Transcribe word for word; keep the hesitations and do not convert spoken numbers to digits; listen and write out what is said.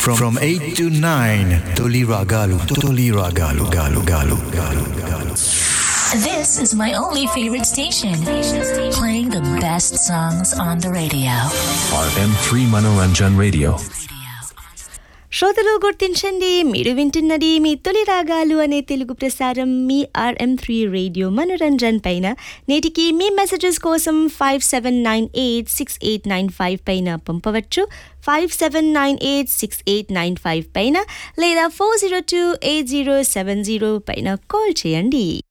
from eight to nine. Toli Ragalu, Toli Ragalu, Galu, Galu, Galu, Galu. This is my only favorite station, playing the best songs on the radio. R M three Manoranjan Radio. శ్రోతలు గుర్తించండి, మీరు వింటున్నది మీ తొలి రాగాలు అనే తెలుగు ప్రసారం మీ RM three radio Manoranjan పైన. నేటికి మీ మెసేజెస్ కోసం five seven nine eight six eight nine five పైన పంపవచ్చు. Five seven nine eight six eight nine five పైన లేదా four zero two eight zero seven zero పైన కాల్ చేయండి.